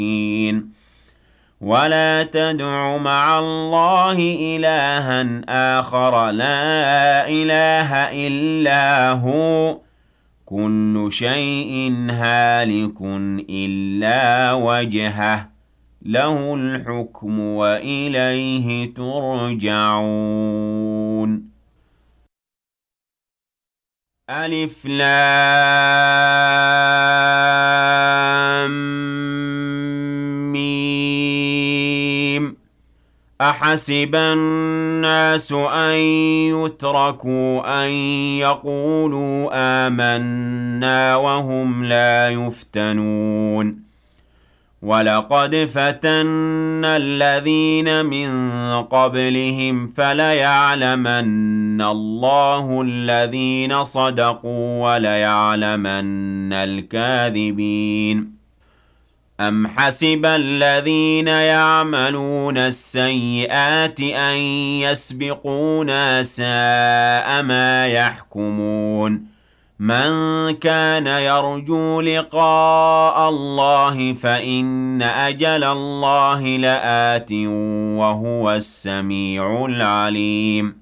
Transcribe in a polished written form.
ولا تدع مع الله إلها آخر لا إله إلا هو كل شيء هالك إلا وجهه له الحكم وإليه ترجعون ألف لام ميم أحسب الناس أن يتركوا أن يقولوا آمنا وهم لا يفتنون ولقد فتنا الذين من قبلهم فليعلمن الله الذين صدقوا وليعلمن الكاذبين أم حسب الذين يعملون السيئات أن يسبقونا ساء ما يحكمون من كان يرجو لقاء الله فإن أجل الله لآت وهو السميع العليم